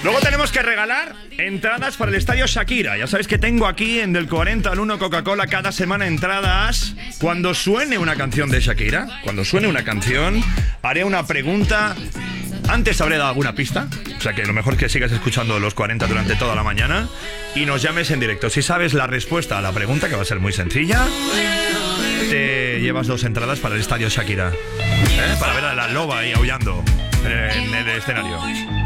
Luego tenemos que regalar entradas para el estadio Shakira. Ya sabéis que tengo aquí en Del 40 al 1 Coca-Cola cada semana entradas. Cuando suene una canción de Shakira, cuando suene una canción, haré una pregunta. Antes habré dado alguna pista, o sea que lo mejor es que sigas escuchando los 40 durante toda la mañana y nos llames en directo. Si sabes la respuesta a la pregunta, que va a ser muy sencilla, te llevas 2 entradas para el estadio Shakira, para ver a la loba ahí aullando en el escenario.